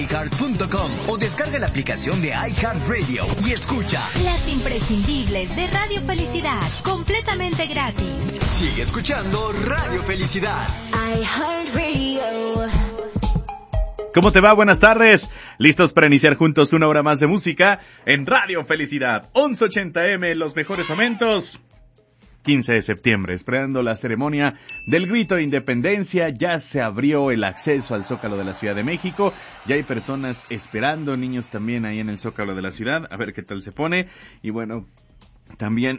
iHeart.com o descarga la aplicación de iHeartRadio y escucha las imprescindibles de Radio Felicidad, completamente gratis. Sigue escuchando Radio Felicidad. iHeartRadio. ¿Cómo te va? Buenas tardes. ¿Listos para iniciar juntos una hora más de música en Radio Felicidad? 1180M, los mejores momentos. 15 de septiembre, esperando la ceremonia del grito de independencia. Ya se abrió el acceso al Zócalo de la Ciudad de México. Ya hay personas esperando, niños también ahí en el Zócalo de la Ciudad. A ver qué tal se pone. Y bueno, también...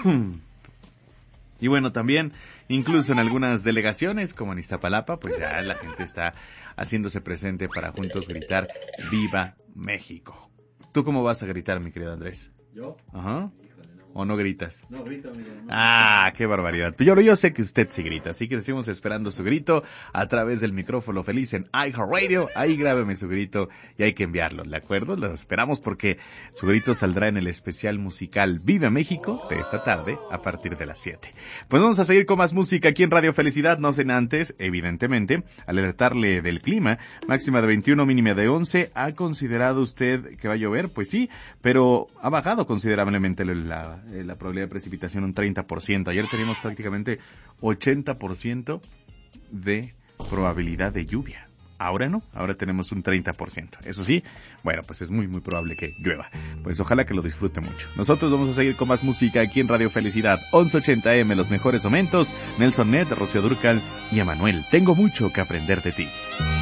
incluso en algunas delegaciones, como en Iztapalapa, pues ya la gente está haciéndose presente para juntos gritar ¡Viva México! ¿Tú cómo vas a gritar, mi querido Andrés? ¿Yo? Ajá. ¿O no gritas? No, grito, amigo. No. Ah, qué barbaridad. Yo sé que usted sí grita, así que seguimos esperando su grito a través del micrófono feliz en iHeartRadio. Ahí grábeme su grito y hay que enviarlo, ¿de acuerdo? Lo esperamos porque su grito saldrá en el especial musical Viva México de esta tarde a partir de las 7. Pues vamos a seguir con más música aquí en Radio Felicidad, no sin antes, evidentemente, alertarle del clima. Máxima de 21, mínima de 11. ¿Ha considerado usted que va a llover? Pues sí, pero ha bajado considerablemente la probabilidad de precipitación un 30%. Ayer teníamos prácticamente 80% de probabilidad de lluvia. Ahora no, ahora tenemos un 30%. Eso sí, bueno, pues es muy probable que llueva. Pues ojalá que lo disfrute mucho. Nosotros vamos a seguir con más música aquí en Radio Felicidad. 1180M, los mejores momentos. Nelson Ned, Rocío Dúrcal y Emanuel. Tengo mucho que aprender de ti.